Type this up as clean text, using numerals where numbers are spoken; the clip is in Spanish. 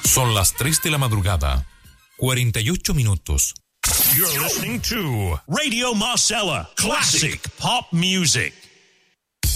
Son las 3 de la madrugada, 48 minutos. You're listening to Radio Marcella, classic pop music.